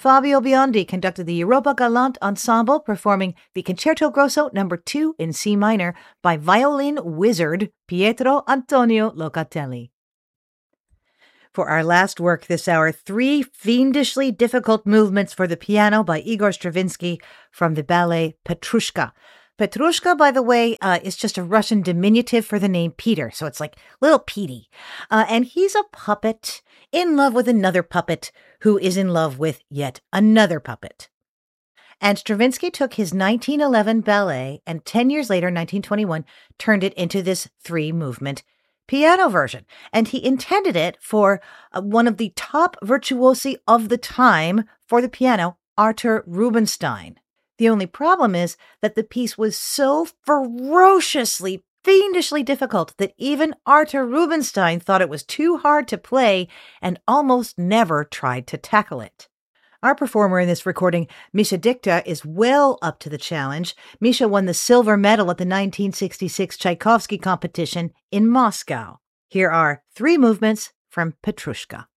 Fabio Biondi conducted the Europa Galante Ensemble, performing the Concerto Grosso No. 2 in C minor by violin wizard Pietro Antonio Locatelli. For our last work this hour, 3 fiendishly difficult movements for the piano by Igor Stravinsky from the ballet Petrushka. Petrushka, by the way, is just a Russian diminutive for the name Peter, so it's like little Petey. And he's a puppet in love with another puppet who is in love with yet another puppet. And Stravinsky took his 1911 ballet and 10 years later, 1921, turned it into this 3-movement piano version. And he intended it for one of the top virtuosi of the time for the piano, Artur Rubinstein. The only problem is that the piece was so ferociously, fiendishly difficult that even Artur Rubinstein thought it was too hard to play and almost never tried to tackle it. Our performer in this recording, Misha Dikta, is well up to the challenge. Misha won the silver medal at the 1966 Tchaikovsky competition in Moscow. Here are 3 movements from Petrushka.